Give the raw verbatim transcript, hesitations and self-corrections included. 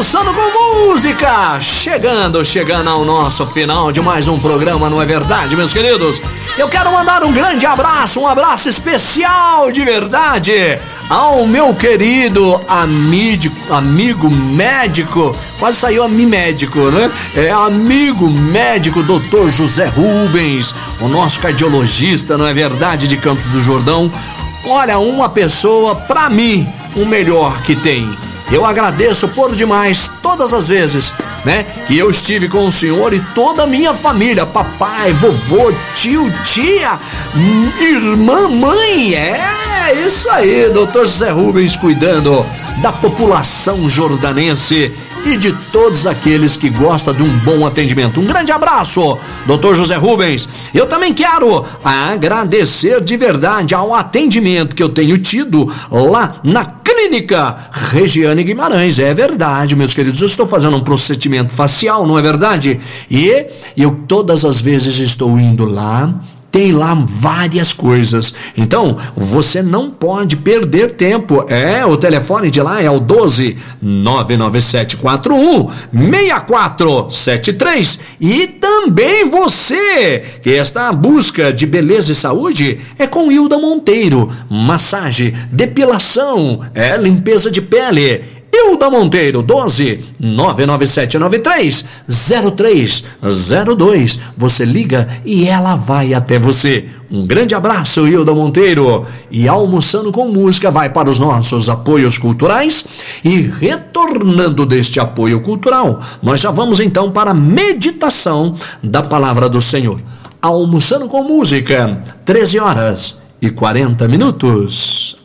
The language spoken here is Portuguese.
Almoçando com Música, chegando, chegando ao nosso final de mais um programa, não é verdade, meus queridos? Eu quero mandar um grande abraço, um abraço especial de verdade ao meu querido amigo, amigo médico, quase saiu a mim médico, né? É amigo médico doutor José Rubens, o nosso cardiologista, não é verdade, de Campos do Jordão. Olha, uma pessoa, pra mim, o melhor que tem. Eu agradeço por demais todas as vezes, né, que eu estive com o senhor e toda a minha família, papai, vovô, tio, tia, irmã, mãe, é isso aí, doutor José Rubens cuidando da população jordanense e de todos aqueles que gostam de um bom atendimento. Um grande abraço, doutor José Rubens. Eu também quero agradecer de verdade ao atendimento que eu tenho tido lá na Clínica Regiane Guimarães. É verdade, meus queridos, eu estou fazendo um procedimento facial, não é verdade? E eu todas as vezes estou indo lá. Tem lá várias coisas. Então, você não pode perder tempo. É, o telefone de lá é o doze, nove nove sete quatro um, seis quatro sete três. E também você que está à busca de beleza e saúde, é com Hilda Monteiro. Massagem, depilação, é limpeza de pele. Hilda Monteiro, doze, nove nove sete nove três, zero três zero dois. Você liga e ela vai até você. Um grande abraço, Hilda Monteiro. E Almoçando com Música vai para os nossos apoios culturais. E retornando deste apoio cultural, nós já vamos então para a meditação da Palavra do Senhor. Almoçando com Música, treze horas e quarenta minutos.